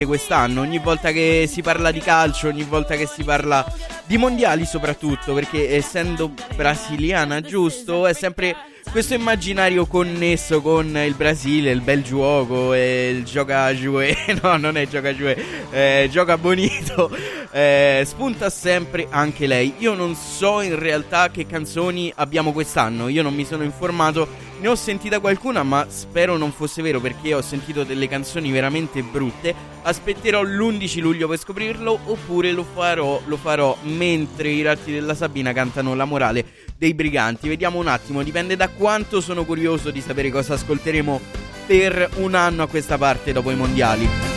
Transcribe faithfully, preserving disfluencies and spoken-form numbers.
quest'anno, ogni volta che si parla di calcio, ogni volta che si parla di mondiali soprattutto, perché essendo brasiliana, giusto, è sempre questo immaginario connesso con il Brasile, il bel gioco, e il gioca giue, no, non è gioca giue, eh, gioca bonito, eh, spunta sempre anche lei. Io non so in realtà che canzoni abbiamo quest'anno, io non mi sono informato, ne ho sentita qualcuna, ma spero non fosse vero, perché ho sentito delle canzoni veramente brutte. Aspetterò l'undici luglio per scoprirlo, oppure lo farò, lo farò mentre i Ratti della Sabina cantano La morale dei briganti. Vediamo un attimo, dipende da quanto sono curioso di sapere cosa ascolteremo per un anno a questa parte dopo i mondiali.